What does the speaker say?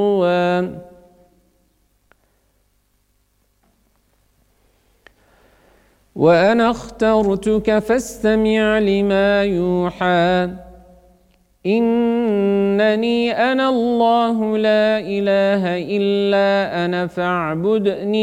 وأنا اخترتك فاستمع لما يوحى إنني أنا الله لا إله إلا أنا فاعبدني